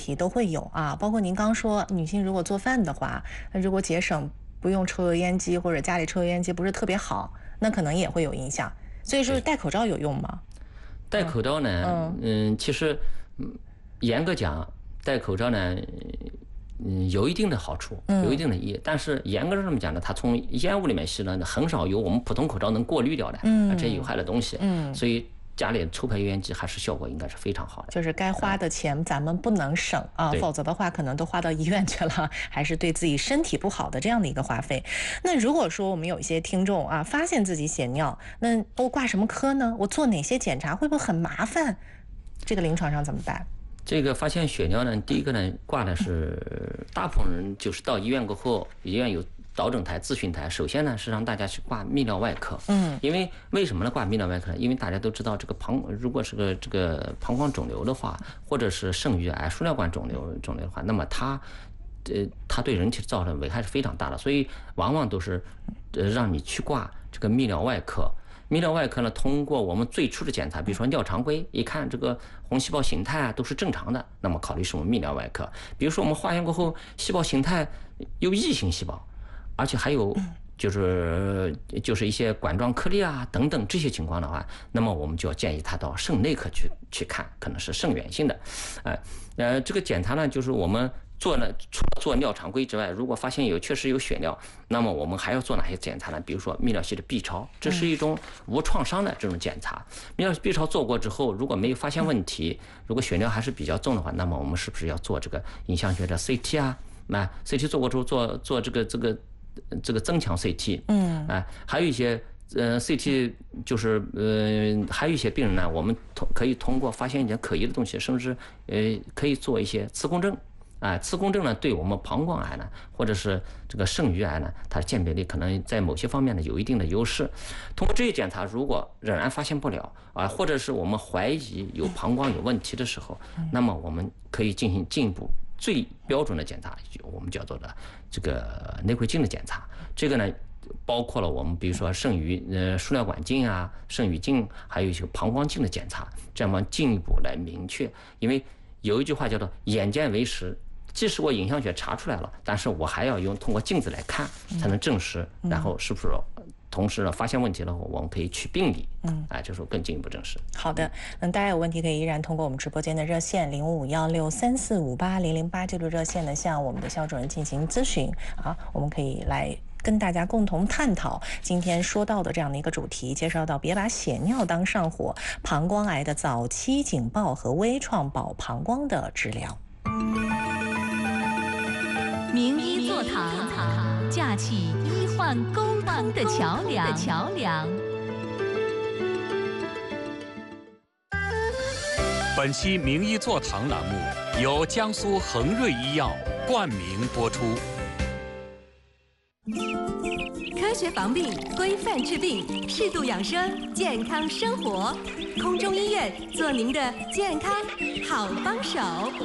题都会有啊，包括您刚说，女性如果做饭的话，那如果节省不用抽油烟机或者家里抽油烟机不是特别好，那可能也会有影响。所以说戴口罩有用吗？ 戴口罩呢，其实，严格讲，戴口罩呢，有一定的好处，有一定的意义。但是严格上这么讲呢，它从烟雾里面吸呢，很少有我们普通口罩能过滤掉的，这些有害的东西。所以家里抽排油烟机还是效果应该是非常好的。 就是该花的钱咱们不能省啊，否则的话可能都花到医院去了，还是对自己身体不好的这样的一个花费。那如果说我们有一些听众啊，发现自己血尿，那我挂什么科呢？我做哪些检查会不会很麻烦？这个临床上怎么办？ 这个发现血尿呢，第一个呢，挂的是大部分人就是到医院过后，医院有导诊台、咨询台。首先呢，是让大家去挂泌尿外科。因为什么呢？挂泌尿外科呢？因为大家都知道，这个如果是这个膀胱肿瘤的话，或者是肾盂癌、输尿管肿瘤的话，那么它对人体造成危害是非常大的，所以往往都是让你去挂这个泌尿外科。泌尿外科呢，通过我们最初的检查，比如说尿常规，一看这个红细胞形态啊都是正常的，那么考虑是我们泌尿外科。比如说我们化验过后，细胞形态有异型细胞，而且还有就是一些管状颗粒啊等等这些情况的话，那么我们就要建议他到肾内科去看，可能是肾源性的。这个检查呢，就是我们除了做尿常规之外，如果发现确实有血尿，那么我们还要做哪些检查呢？比如说泌尿系的 B 超，这是一种无创伤的这种检查。泌尿 B 超做过之后，如果没有发现问题，如果血尿还是比较重的话，那么我们是不是要做这个影像学的 CT 啊？CT 做过之后做这个增强 CT。还有一些CT 就是还有一些病人呢，我们可以通过发现一点可疑的东西，甚至可以做一些磁共振。磁共振呢，对我们膀胱癌呢，或者是这个肾盂癌呢，它的鉴别力可能在某些方面呢有一定的优势。通过这些检查，如果仍然发现不了或者是我们怀疑有膀胱有问题的时候，那么我们可以进一步最标准的检查，我们叫做的这个内窥镜的检查。这个呢，包括了我们比如说肾盂输尿管镜啊、肾盂镜，还有一些膀胱镜的检查，这样进一步来明确。因为有一句话叫做眼见为实。即使我影像学查出来了，但是我还要通过镜子来看，才能证实，然后是不是同时呢发现问题了，我们可以取病理，就是更进一步证实。 好的，大家有问题可以依然通过我们直播间的热线051634580008这路热线呢，向我们的肖主任进行咨询我们可以来跟大家共同探讨今天说到的这样的一个主题，介绍到别把血尿当上火，膀胱癌的早期警报和微创保膀胱的治疗。 名医座堂，架起医患沟通的桥梁。 本期名医座堂栏目由江苏恒瑞医药冠名播出。 科学防病，规范治病，适度养生，健康生活。空中医院做您的健康好帮手。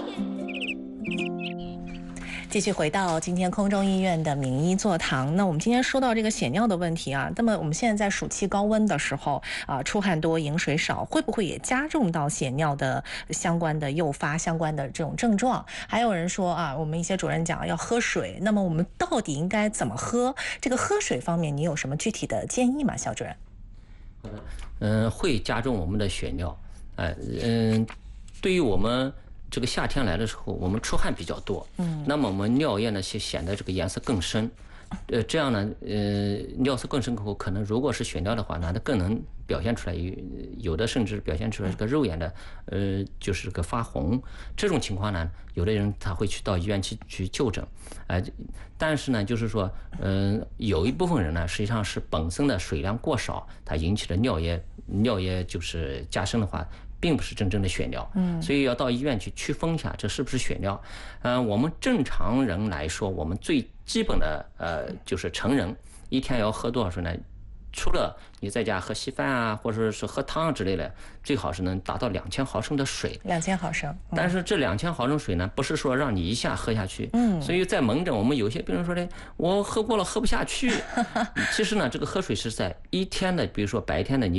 继续回到今天空中医院的名医座堂。那我们今天说到这个血尿的问题那么我们现在在暑期高温的时候出汗多饮水少，会不会也加重到血尿的相关的诱发相关的这种症状？还有人说我们一些主任讲要喝水，那么我们到底应该怎么喝？这个喝水方面你有什么具体的建议吗，肖主任？ 好的，会加重我们的血尿。对于我们这个夏天来的时候，我们出汗比较多，那么我们尿液呢显得这个颜色更深，这样呢，尿色更深后，可能如果是血尿的话，那它更能表现出来，有的甚至表现出来这个肉眼的，就是个发红。这种情况呢，有的人他会到医院去就诊，但是呢，就是说，有一部分人呢，实际上是本身的水量过少，它引起的尿液就是加深的话，并不是真正的血尿，所以要到医院去区分一下这是不是血尿。我们正常人来说，我们最基本的就是成人一天要喝多少水呢？除了你在家喝稀饭或者是喝汤之类的，最好是能达到2000毫升的水。 2000毫升。 但是这2000毫升水呢，不是说让你一下喝下去。所以在门诊，我们有些病人说的，我喝过了喝不下去。其实呢，这个喝水是在一天的，比如说白天的你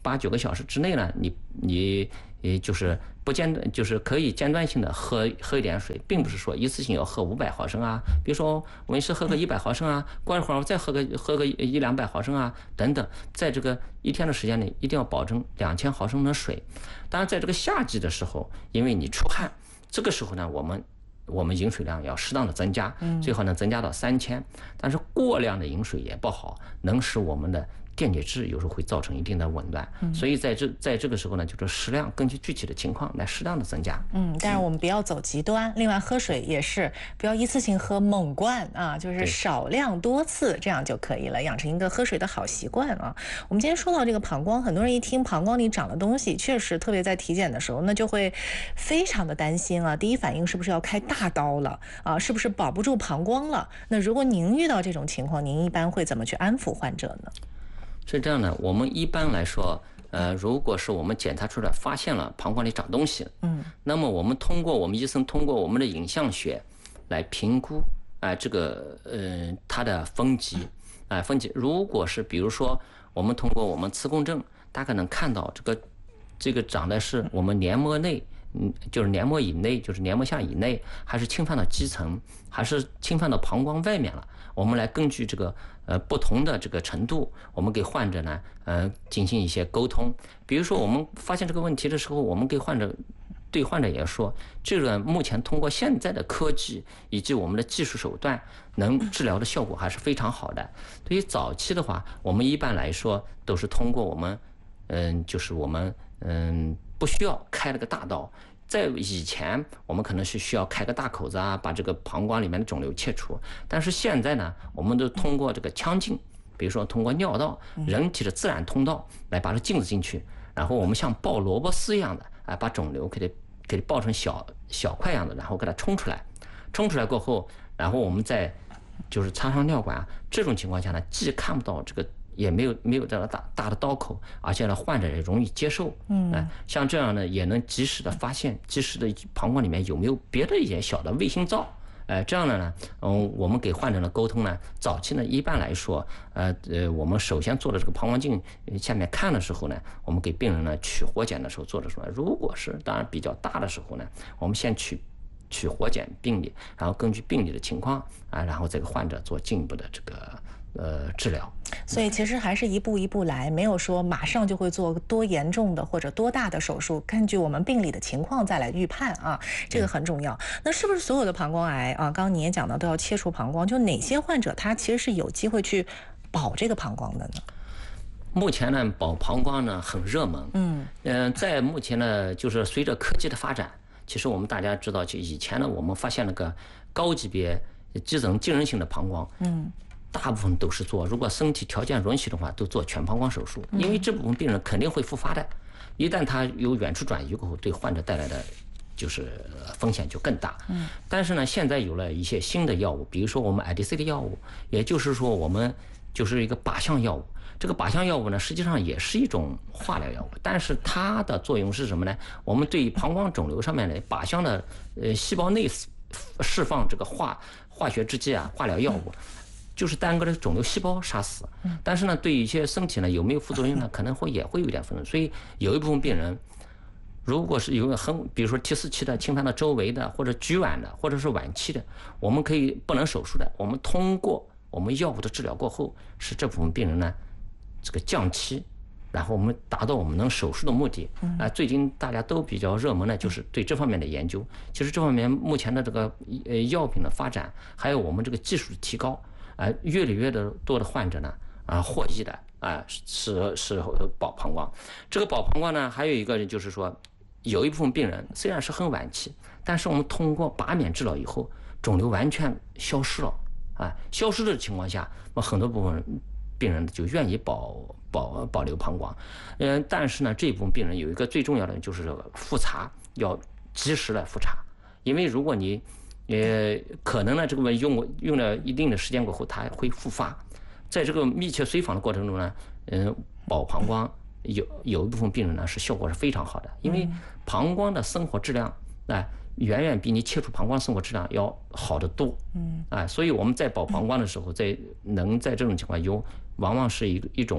8、9个小时之内呢，你就是就是可以间断性的喝一点水，并不是说一次性要喝500毫升啊，比如说我们是喝个100毫升啊，过一会儿我再喝个100-200毫升啊等等，在这个一天的时间内一定要保证2000毫升的水。当然在这个夏季的时候，因为你出汗，这个时候呢我们饮水量要适当的增加，最好能增加到3000，但是过量的饮水也不好，能使我们的电解质有时候会造成一定的紊乱，所以在这个时候呢，就是适量根据具体的情况来适当的增加。 但是我们不要走极端。另外喝水也是不要一次性喝猛灌啊，就是少量多次，这样就可以了，养成一个喝水的好习惯啊。我们今天说到这个膀胱，很多人一听膀胱里长了东西，确实特别在体检的时候，那就会非常的担心啊。第一反应是不是要开大刀了啊？是不是保不住膀胱了？那如果您遇到这种情况，您一般会怎么去安抚患者呢？ 是这样的，我们一般来说，如果是我们检查出来发现了膀胱里长东西，那么我们医生通过我们的影像学来评估，这个它的分级，如果是比如说我们通过我们磁共振，大概能看到这个长的是我们黏膜内，就是黏膜以内，就是黏膜下以内，还是侵犯到肌层，还是侵犯到膀胱外面了。我们来根据这个不同的这个程度，我们给患者呢进行一些沟通。比如说我们发现这个问题的时候，我们对患者也说，这个目前通过现在的科技以及我们的技术手段，能治疗的效果还是非常好的。对于早期的话，我们一般来说都是通过我们就是我们不需要开了个大刀。在以前我们可能是需要开个大口子啊，把这个膀胱里面的肿瘤切除，但是现在呢，我们都通过这个腔镜，比如说通过尿道，人体的自然通道来把它镜子进去，然后我们像爆萝卜丝一样的把肿瘤给它爆成小块样的，然后给它冲出来过后，然后我们再就是插上尿管，这种情况下呢，既看不到这个，也没有这个大的刀口，而且呢，患者也容易接受。像这样呢，也能及时的发现，及时的膀胱里面有没有别的一些小的卫星灶。这样的呢，我们给患者的沟通呢，早期呢，一般来说，我们首先做的这个膀胱镜下面看的时候呢，我们给病人呢取活检的时候做的时候，如果是当然比较大的时候呢，我们先取活检病理，然后根据病理的情况然后这个患者做进一步的这个治疗。 所以其实还是一步一步来，没有说马上就会做多严重的或者多大的手术，根据我们病理的情况再来预判啊，这个很重要。那是不是所有的膀胱癌啊，刚刚你也讲到都要切除膀胱，就哪些患者他其实是有机会去保这个膀胱的呢？ 目前呢，保膀胱呢很热门。在目前呢，就是随着科技的发展，其实我们大家知道，就以前呢，我们发现那个高级别急人性的膀胱，大部分都是如果身体条件允许的话，都做全膀胱手术，因为这部分病人肯定会复发的，一旦他有远处转移过后，对患者带来的就是风险就更大。但是呢，现在有了一些新的药物，比如说我们 IDC 的药物，也就是说我们就是一个靶向药物。这个靶向药物呢，实际上也是一种化疗药物，但是它的作用是什么呢？我们对膀胱肿瘤上面的靶向的细胞内释放这个化学制剂化疗药物，就是单个的肿瘤细胞杀死。但是呢，对一些身体呢有没有副作用呢？可能也会有点副作用。所以有一部分病人，如果是有比如说 T4期的侵犯到周围的，或者局晚的，或者是晚期的，我们可以不能手术的，我们通过我们药物的治疗过后，使这部分病人呢这个降期，然后我们达到我们能手术的目的。最近大家都比较热门的就是对这方面的研究。其实这方面目前的这个药品的发展，还有我们这个技术的提高，越来越多的患者呢获益的是保膀胱。这个保膀胱呢，还有一个就是说，有一部分病人虽然是很晚期，但是我们通过拔免治疗以后，肿瘤完全消失了。消失的情况下，很多部分病人就愿意保留膀胱。但是呢，这一部分病人有一个最重要的就是复查，要及时的复查，因为如果你可能呢这个用了一定的时间过后，它会复发。在这个密切随访的过程中呢，保膀胱有一部分病人呢是效果是非常好的，因为膀胱的生活质量远远比你切除膀胱生活质量要好得多。所以我们在保膀胱的时候，在这种情况往往是一种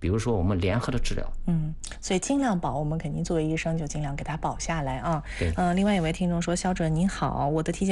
比如说我们联合的治疗。 所以尽量保，我们肯定作为医生就尽量给他保下来啊。 对。 另外有位听众说，肖主任您好，我的体检